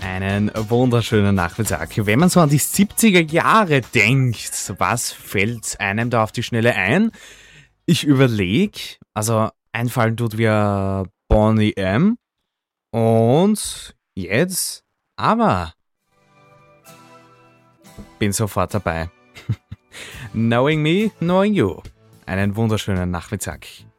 Einen wunderschönen Nachmittag. Wenn man so an die 70er Jahre denkt, was fällt einem da auf die Schnelle ein? Ich überlege, also einfallen tut mir Boney M. Und jetzt, aber bin sofort dabei. Knowing me, knowing you. Einen wunderschönen Nachmittag.